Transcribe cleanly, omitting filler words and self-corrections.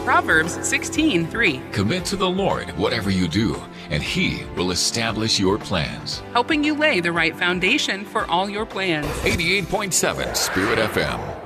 Proverbs 16:3. Commit to the Lord whatever you do, and He will establish your plans. Helping you lay the right foundation for all your plans. 88.7 Spirit FM.